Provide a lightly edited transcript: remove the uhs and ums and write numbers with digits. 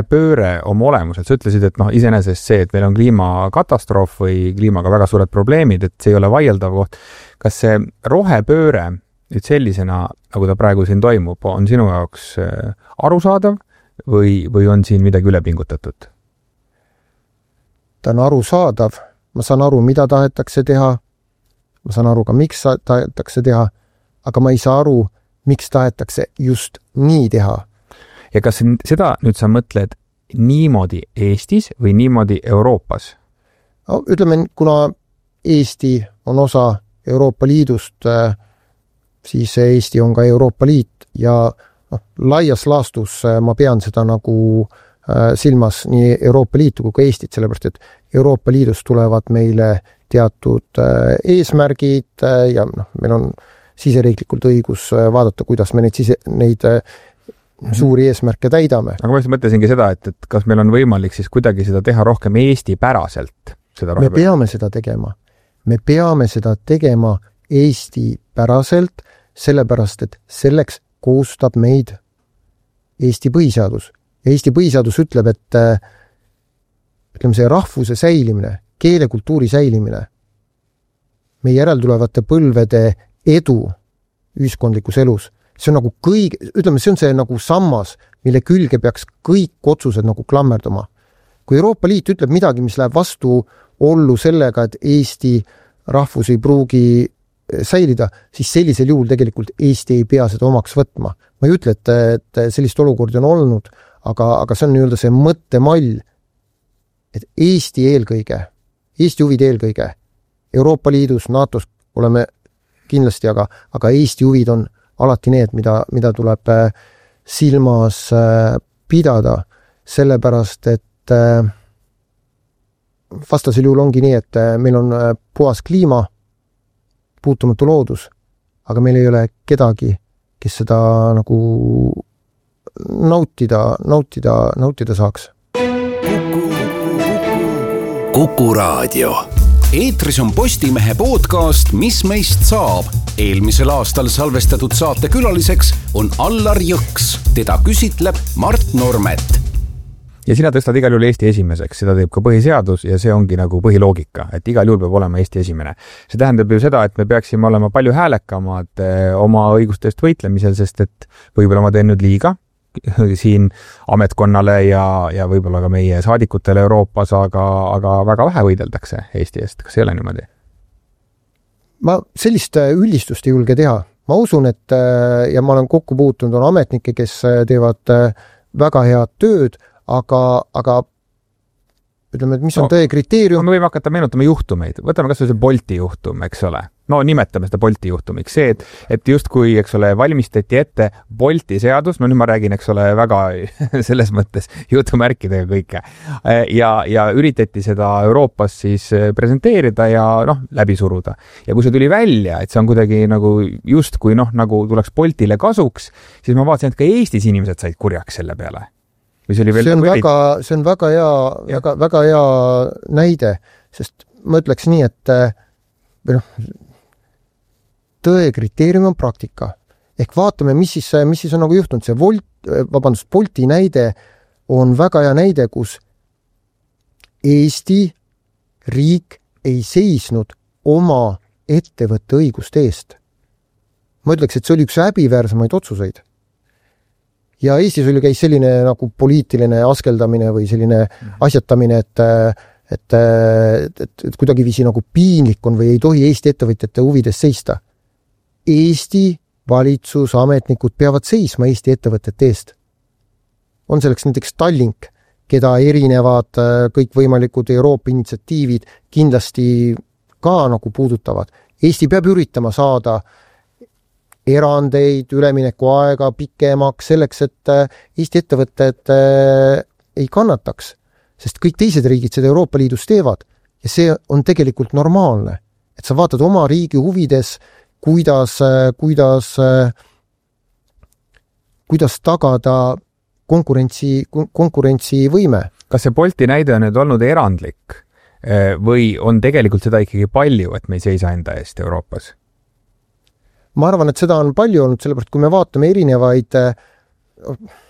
rohepööre oma olemuselt? Sa ütlesid, et iseenesest see, et meil on kliimakatastroof või kliimaga väga suured probleemid, et see ei ole vaieldav koht. Kas see rohepööre nüüd sellisena, nagu ta praegu siin toimub, on sinu jaoks arusaadav või on siin midagi ülepingutatud? Ta on arusaadav. Ma saan aru, mida tahetakse teha. Ma saan aru ka, miks tahetakse teha, aga ma ei saa aru, miks tahetakse just nii teha. Ja kas seda nüüd sa mõtled niimoodi Eestis või niimoodi Euroopas? No, ütleme, kuna Eesti on osa Euroopa Liidust, siis Eesti on ka Euroopa Liit ja laias laastus ma pean seda nagu silmas nii Euroopa Liitu kui ka Eestit, sellepärast et Euroopa Liidust tulevad meile teatud eesmärgid ja meil on siseriiklikult õigus vaadata, kuidas me neid suuri eesmärke täidame. Aga ma just mõtlesingi seda, et kas meil on võimalik siis kuidagi seda teha rohkem Eesti päraselt? Me peame seda tegema. Me peame seda tegema Eesti päraselt, sellepärast, et selleks koostab meid Eesti põhiseadus. Eesti põhiseadus ütleb, et ütleme, see rahvuse säilimine, keelekultuuri säilimine, meie järeltulevate põlvede edu ühiskondlikus elus, see on nagu ütleme, see on see nagu sammas, mille külge peaks kõik otsused nagu klammerduma. Kui Euroopa Liit ütleb midagi, mis läheb vastu ollu sellega, et Eesti rahvus ei pruugi säilida, siis sellisel juhul tegelikult Eesti ei pea seda omaks võtma. Ma ei ütle, et sellist olukordi on olnud, aga see on nii-öelda see mõttemall, et Eesti eelkõige, Eesti huvid eelkõige, Euroopa Liidus, NATOs oleme kindlasti, aga Eesti huvid on alati need, mida tuleb silmas pidada, sellepärast, et vastasel juhul ongi nii, et meil on puhas kliima, puutumatu loodus, aga meil ei ole kedagi, kes seda nagu nautida saaks. Kuku Raadio. Eetris on Postimehe podcast Mis meist saab. Eelmisel aastal salvestatud saate külaliseks on Allar Jõks. Teda küsitleb Mart Normet. Ja sina tõstad igal juhul Eesti esimeseks, seda teeb ka põhiseadus ja see ongi nagu põhiloogika, et igal juhul peab olema Eesti esimene. See tähendab ju seda, et me peaksime olema palju häälekamad oma õigustest võitlemisel, sest et võib-olla ma teen nüüd liiga siin ametkonnale ja võib-olla ka meie saadikutele Euroopas, aga väga vähe võideldakse Eesti eest. Kas ei ole niimoodi? Ma sellist üldistust ei julge teha. Ma usun, et ja ma olen kokku puutunud, on ametnikke, kes teevad väga head tööd, aga ütleme, et mis on tõe kriteerium? Me võime hakata meenutama juhtumeid. Võtame kas või see Bolti juhtum, eks ole. No nimetame seda Bolti juhtumiks. See, et just kui, eks ole, valmistati ette Bolti seadus, no nüüd ma räägin, eks ole, väga selles mõttes jutumärkidega kõike. Ja üritati seda Euroopas siis presenteerida ja läbi suruda. Ja kui see tuli välja, et see on kuidagi nagu just kui nagu tuleks Boltile kasuks, siis ma vaatasin, et ka Eestis inimesed said kurjaks selle peale. See on väga hea näide, sest ma ütleks nii, et tõe kriteerium on praktika. Ehk vaatame, mis siis on nagu juhtunud. See Bolti näide on väga hea näide, kus Eesti riik ei seisnud oma ettevõtte õiguste eest. Ma ütleks, et see oli üks häbiväärsemaid otsuseid. Ja Eestis käis selline nagu poliitiline askeldamine või selline asjatamine, et kuidagi viisi nagu piinlik on või ei tohi Eesti ettevõtjate huvides seista. Eesti valitsus, ametnikud peavad seisma Eesti ettevõtete eest. On selleks näiteks Tallink, keda erinevad kõikvõimalikud Euroopa initsiatiivid kindlasti ka nagu puudutavad. Eesti peab üritama saada erandeid, ülemineku aega pikemaks selleks, et Eesti ettevõtted ei kannataks, sest kõik teised riigid seda Euroopa Liidus teevad ja see on tegelikult normaalne, et sa vaatad oma riigi huvides, kuidas tagada konkurentsivõime. Kas see Bolti näide on nüüd olnud erandlik või on tegelikult seda ikkagi palju, et me ei seisa enda eest Euroopas? Ma arvan, et seda on palju olnud, sellepärast kui me vaatame erinevaid